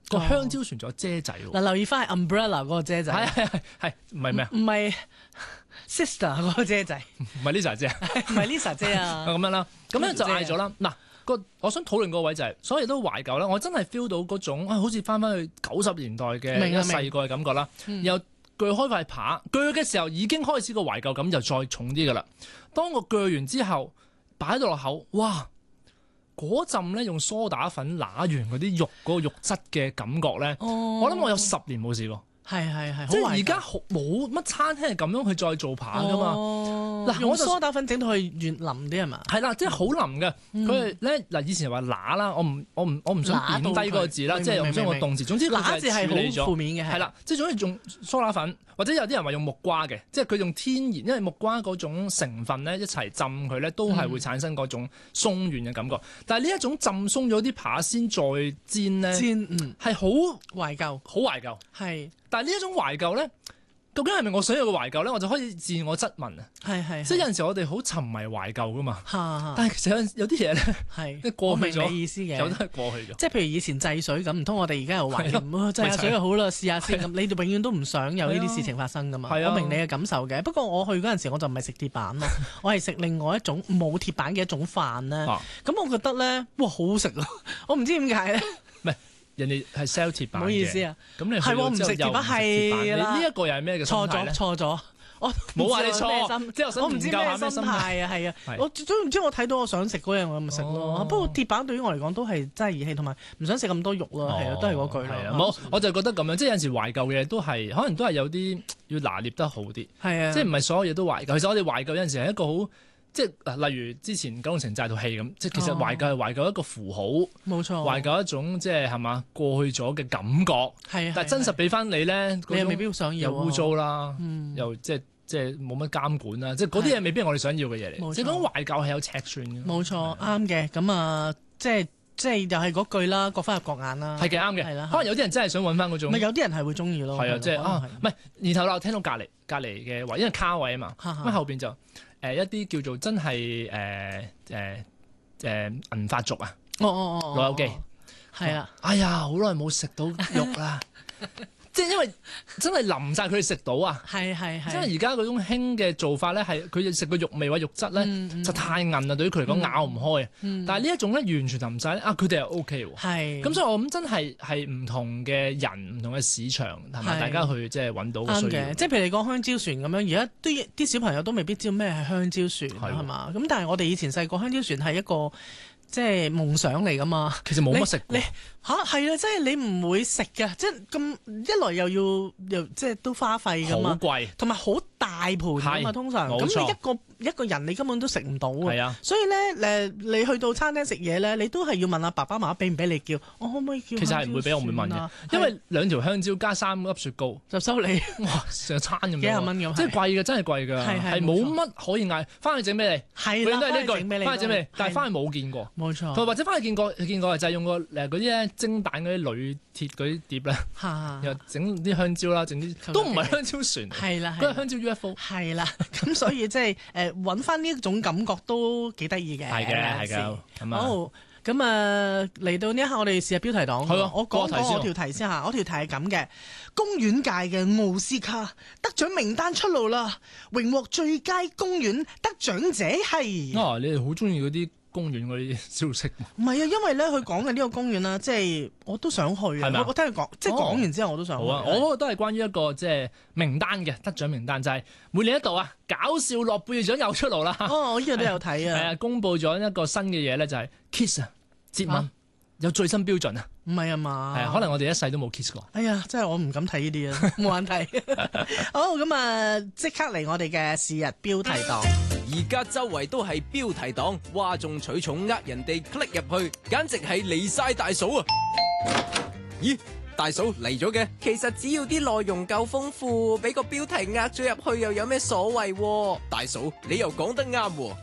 個香蕉船仲有遮仔喎。 嗱，留意翻係 umbrella 嗰個遮仔， 係唔係咩啊？ 唔係 sister 嗰個遮仔， 唔係 Lisa 姐啊？ 唔係 Lisa 姐啊。 咁樣啦，咁咧就嗌咗啦。嗱，我想討論個位就係，所以都懷舊啦。我真係 feel 到嗰種好似翻去90年代嘅一細個嘅感覺啦。然後鋸開塊扒，鋸嘅時候已經開始個懷舊感就再重啲噶啦。當我鋸完之後擺到落口，哇！嗰陣咧用梳打粉揦完嗰啲肉嗰個肉質嘅感覺咧，我諗我有10年冇試過。 係， 即係而家冇乜餐廳係咁樣去再做扒噶嘛。 嗱，用梳打粉整到佢軟腍啲係嘛？ 係啦，即係好腍嘅。佢係咧嗱，以前話揦啦，我唔想貶低嗰個字啦，即係唔想個動詞。總之揦字係好負面嘅。 係啦，即係總之用梳打粉，或者有啲人話用木瓜嘅，即係佢用天然，因為木瓜嗰種成分咧一齊浸佢咧，都係會產生嗰種鬆軟嘅感覺。但係呢一種浸鬆咗啲扒先再煎咧，係好懷舊， 好懷舊。係。但係呢一種懷舊咧，究竟係咪我想要嘅懷舊咧？我就開始自我質問啊！係，即係有陣時我哋好沉迷懷舊噶嘛。但係其實有啲嘢咧，即係過去咗。我明你意思嘅，有都係過去咗。即係譬如以前制水咁，唔通我哋而家又懷念制下水又好啦，試下先咁。你哋永遠都唔想有呢啲事情發生噶嘛？我明你嘅感受嘅。不過我去嗰陣時，我就唔係食鐵板咯，我係食另外一種冇鐵板嘅一種飯咧。咁我覺得咧，哇，好好食咯！我唔知點解咧。人哋係 sell 鐵板嘅，唔好意思啊。咁你係唔食鐵板係啦。呢一個又係咩嘅心態咧？錯咗，我冇話你錯，即係我唔知咩心態啊，係啊。我總唔知我睇到我想食嗰樣我咪食咯。不過鐵板對於我嚟講都係真係兒戲，同埋唔想食咁多肉咯。係啊，都係嗰句咯。我就覺得咁樣，即係有陣時懷舊嘅嘢都係，可能都係有啲要拿捏得好啲。係啊，即係唔係所有嘢都懷舊。其實我哋懷舊有陣時係一個好。即係例如之前《九龍城寨》套戲咁，即係其實懷舊係懷舊一個符號，冇錯，懷舊一種即係係嘛過去咗嘅感覺，係，但係真實俾翻你咧，你又未必想要，又污糟啦，又即係冇乜監管啦，即係嗰啲嘢未必係我哋想要嘅嘢嚟。即係講懷舊係有尺寸嘅，冇錯，啱嘅。咁啊，即係又係嗰句啦，各花入各眼啦，係嘅，啱嘅，係啦。可能有啲人真係想揾翻嗰種，咪有啲人係會中意咯，係啊，即係唔係。然後啦，我聽到隔離嘅位，因為卡位啊嘛，咁後邊就。一啲叫做真係銀髮族啊，老友記係啊，哎呀，好耐冇食到肉啦，即係因為真係淋晒佢哋食到啊，係，因為而家嗰種興嘅做法咧，係佢哋食個肉味或者肉質咧就太韌啦，對於佢嚟講咬唔開啊，但係呢一種咧完全淋晒咧，佢哋又 OK 喎，係，咁所以我諗真係唔同嘅人、唔同嘅市場，同埋大家去即係揾到嘅需要嘅，即係譬如你講香蕉船咁樣，而家啲小朋友都未必知道咩係香蕉船係嘛，咁但係我哋以前細個香蕉船係一個。即係夢想嚟噶嘛？其實冇乜食過。嚇係啊！即係你唔會食嘅，即係咁一來又即係都花費噶嘛，好貴，同埋好大盤噶嘛，通常咁你一個人你根本都食唔到啊。係啊，所以咧你去到餐廳食嘢咧，你都係要問下爸爸媽媽俾唔俾你叫，我可唔可以叫？其實係唔會俾我會問嘅，因為2條香蕉加3粒雪糕就收你，哇成餐咁樣，幾廿蚊咁，即係貴嘅，真係貴㗎，係冇乜可以嗌，翻去整俾你，係啦，都係呢句，翻去整俾你，但係翻去冇見過。冇錯，或者翻去見過就係用個嗰啲咧蒸蛋嗰啲鋁鐵嗰啲碟咧，又整啲香蕉啦，整啲都唔係香蕉船，係啦，嗰個香蕉 UFO，係啦，咁所以即係揾翻呢一種感覺都幾得意嘅，係嘅，好，咁嚟到呢一刻，我哋試下標題黨，我講我條題先嚇，我條題係咁嘅，公園界嘅奧斯卡得獎名單出爐啦，榮獲最佳公園得獎者係，你哋好中意嗰啲公園嗰啲消息？唔係啊，因為咧佢講嘅呢個公園啦，即係我都想去啊！我聽佢講，即係講完之後我都想去。好啊，我嗰個都係關於一個即係名單嘅得獎名單，就係每年一度啊，搞笑諾貝爾獎又出爐啦！我呢個都有睇啊！係啊，公佈咗一個新嘅嘢咧，就係 kiss 啊，接吻有最新標準啊！唔係啊嘛，係啊，可能我哋一世都冇 kiss 過。哎呀，真係我唔敢睇呢啲啊，冇問題。好，咁啊，即刻嚟我哋嘅是日標題黨。 而家周圍都係標題黨，嘩眾取寵呃人哋 click 入去，簡直係離晒大嫂啊！咦，大嫂嚟咗嘅？其實只要啲內容夠豐富，俾個標題呃咗入去又有咩所謂？大嫂，你又講得啱喎。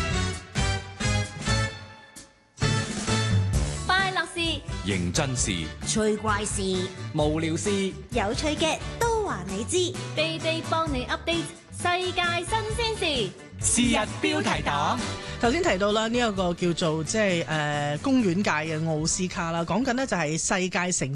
快樂事、 認真事、 趣怪事、 無聊事、 有趣嘅都話你知，地地幫你 update 世界新鮮事。 是日標題黨，頭先提到啦，呢一個叫做即係公園界嘅奧斯卡啦，講緊呢就係世界城